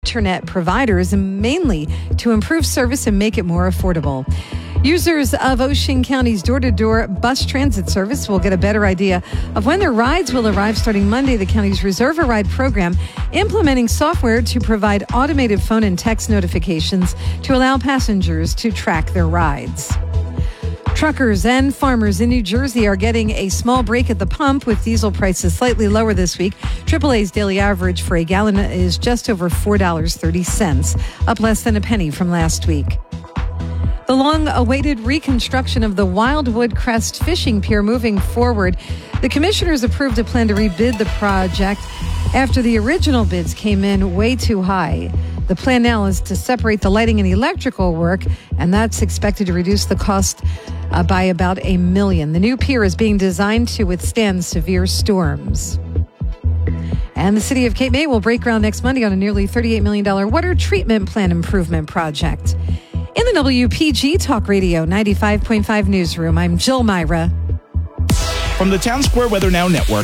internet providers, mainly to improve service and make it more affordable. Users of Ocean County's door-to-door bus transit service will get a better idea of when their rides will arrive starting Monday. The county's Reserve a Ride program implementing software to provide automated phone and text notifications to allow passengers to track their rides. Truckers and farmers in New Jersey are getting a small break at the pump with diesel prices slightly lower this week. AAA's daily average for a gallon is just over $4.30, up less than a penny from last week. The long-awaited reconstruction of the Wildwood Crest Fishing Pier moving forward. The commissioners approved a plan to rebid the project after the original bids came in way too high. The plan now is to separate the lighting and electrical work, and that's expected to reduce the cost by about $1 million. The new pier is being designed to withstand severe storms. And the city of Cape May will break ground next Monday on a nearly $38 million water treatment plant improvement project. In the WPG Talk Radio 95.5 newsroom, I'm Jill Myra. From the Town Square Weather Now Network,